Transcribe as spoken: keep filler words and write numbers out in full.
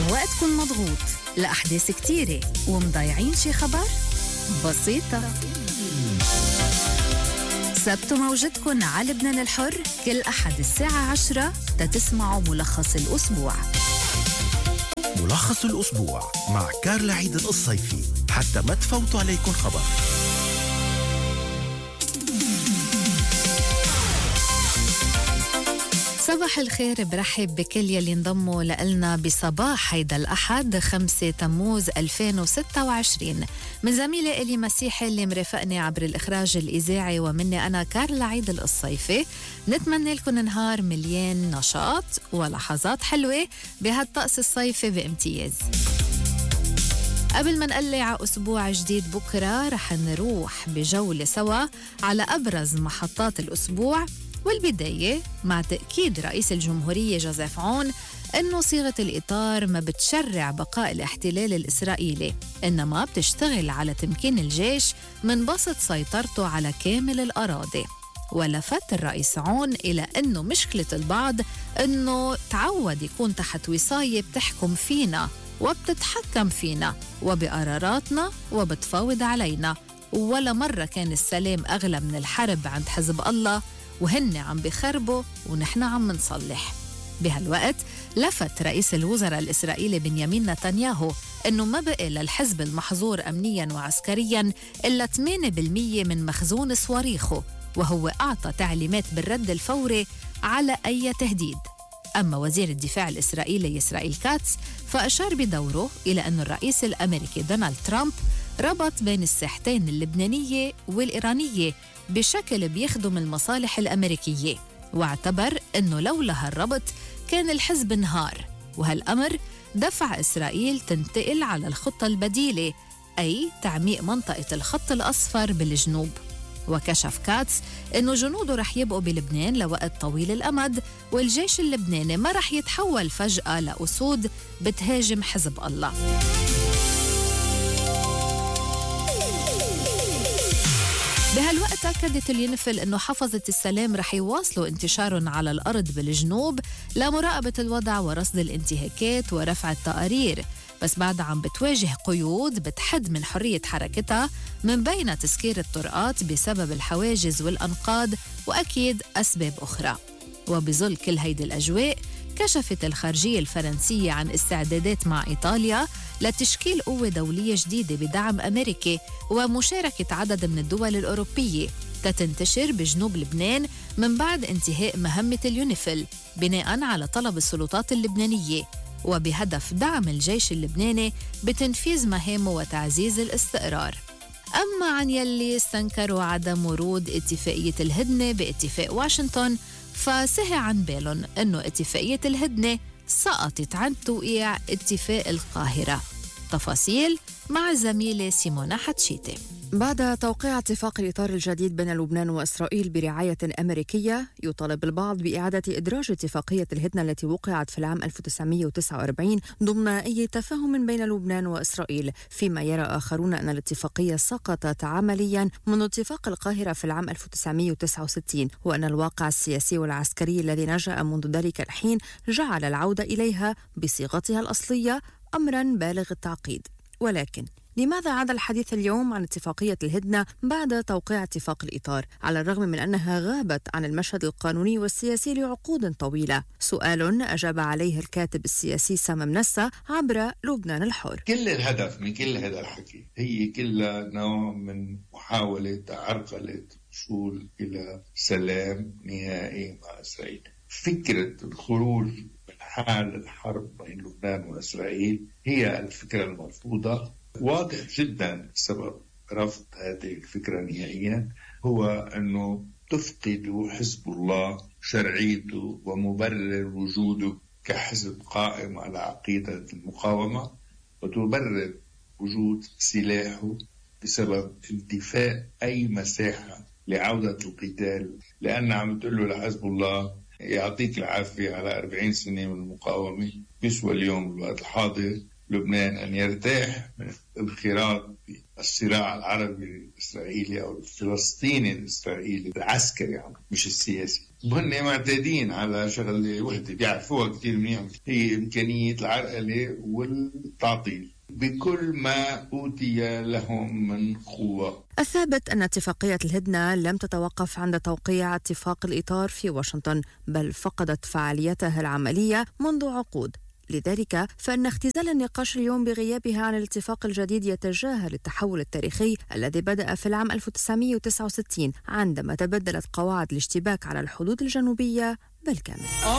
وقتكن مضغوط لأحداث كتيرة ومضيعين شي خبر؟ بسيطة، ثبتوا موجتكن على لبنان الحر كل أحد الساعة عشرة تتسمعوا ملخص الأسبوع. ملخص الأسبوع مع كارلا عيد الصيفي، حتى ما تفوتوا عليكم خبر. صباح الخير، برحب بكل يلي انضموا لنا بصباح هيدا الأحد خمسة تموز ألفين وستة وعشرين. من زميلي إلي مسيحي اللي مرافقني عبر الإخراج الإذاعي، ومني أنا كارلا عيد الصيفي. نتمنى لكم نهار مليان نشاط ولحظات حلوة بهالطقس الصيفي بامتياز. قبل ما نقلع أسبوع جديد بكرة، رح نروح بجولة سوا على أبرز محطات الأسبوع، والبداية مع تأكيد رئيس الجمهورية جوزيف عون أنه صيغة الإطار ما بتشرع بقاء الاحتلال الإسرائيلي، إنما بتشتغل على تمكين الجيش من بسط سيطرته على كامل الأراضي. ولفت الرئيس عون إلى أنه مشكلة البعض أنه تعود يكون تحت وصاية بتحكم فينا وبتتحكم فينا وبقراراتنا وبتفاوض علينا، ولا مرة كان السلام أغلى من الحرب عند حزب الله، وهن عم بخربوا ونحن عم نصلح. بهالوقت لفت رئيس الوزراء الإسرائيلي بنيامين نتنياهو أنه ما بقي للحزب المحظور أمنياً وعسكرياً إلا ثمانية بالمية من مخزون صواريخه، وهو أعطى تعليمات بالرد الفوري على أي تهديد. أما وزير الدفاع الإسرائيلي إسرائيل كاتس فأشار بدوره إلى أن الرئيس الأمريكي دونالد ترامب ربط بين الساحتين اللبنانية والإيرانية بشكل بيخدم المصالح الأمريكية، واعتبر أنه لولا هالربط كان الحزب انهار، وهالأمر دفع إسرائيل تنتقل على الخطة البديلة، أي تعميق منطقة الخط الأصفر بالجنوب. وكشف كاتس أنه جنوده رح يبقوا بلبنان لوقت طويل الأمد، والجيش اللبناني ما رح يتحول فجأة لأسود بتهاجم حزب الله. بهالوقت أكدت اليونيفيل أنه حفظة السلام رح يواصلوا انتشارهم على الأرض بالجنوب لمراقبة الوضع ورصد الانتهاكات ورفع التقارير، بس بعد عم بتواجه قيود بتحد من حرية حركتها، من بين تسكير الطرقات بسبب الحواجز والأنقاض وأكيد أسباب أخرى. وبظل كل هيدي الأجواء، كشفت الخارجية الفرنسية عن استعدادات مع إيطاليا لتشكيل قوة دولية جديدة بدعم أمريكي ومشاركة عدد من الدول الأوروبية تتنتشر بجنوب لبنان من بعد انتهاء مهمة اليونيفيل بناء على طلب السلطات اللبنانية، وبهدف دعم الجيش اللبناني بتنفيذ مهامه وتعزيز الاستقرار. أما عن يلي استنكروا عدم ورود اتفاقية الهدنة باتفاق واشنطن، فسهى عن بالهم أنه اتفاقية الهدنة سقطت عن توقيع اتفاق القاهرة. تفاصيل مع زميلة سيمونا حتشيتي. بعد توقيع اتفاق الإطار الجديد بين لبنان وإسرائيل برعاية أمريكية، يطالب البعض بإعادة إدراج اتفاقية الهدنة التي وقعت في العام ألف وتسعمائة وتسعة وأربعين ضمن أي تفاهم بين لبنان وإسرائيل، فيما يرى آخرون أن الاتفاقية سقطت عمليا منذ اتفاق القاهرة في العام ألف وتسعمائة وتسعة وستين، وأن الواقع السياسي والعسكري الذي نشأ منذ ذلك الحين جعل العودة إليها بصيغتها الأصلية أمرا بالغ التعقيد. ولكن لماذا عاد الحديث اليوم عن اتفاقية الهدنة بعد توقيع اتفاق الإطار، على الرغم من أنها غابت عن المشهد القانوني والسياسي لعقود طويلة؟ سؤال أجاب عليه الكاتب السياسي سام منسى عبر لبنان الحر. كل الهدف من كل هذا الحكي هي كلها نوع من محاولة عرقلة الوصول إلى سلام نهائي مع إسرائيل. فكرة الخروج من حال الحرب بين لبنان وإسرائيل هي الفكرة المرفوضة. واضح جدا سبب رفض هذه الفكرة نهائيا هو أنه تفقد حزب الله شرعيته ومبرر وجوده كحزب قائم على عقيدة المقاومة، وتبرر وجود سلاحه بسبب انتفاء أي مساحة لعودة القتال، لأن عم تقول له لحزب الله يعطيك العافية على أربعين سنة من المقاومة، بيسوى اليوم الوقت الحاضر لبنان أن يرتاح من الانخراط بالصراع العربي الإسرائيلي أو الفلسطيني الإسرائيلي العسكري مش السياسي. وهن معتادين على شغلة وحدة بيعرفوها كتير منيح، هي إمكانية العرقلة والتعطيل بكل ما أوتي لهم من قوة. الثابت أن اتفاقية الهدنة لم تتوقف عند توقيع اتفاق الإطار في واشنطن، بل فقدت فعاليتها العملية منذ عقود. لذلك فإن اختزال النقاش اليوم بغيابها عن الاتفاق الجديد يتجاهل التحول التاريخي الذي بدأ في العام ألف وتسعمائة وتسعة وستين عندما تبدلت قواعد الاشتباك على الحدود الجنوبية بالكامل.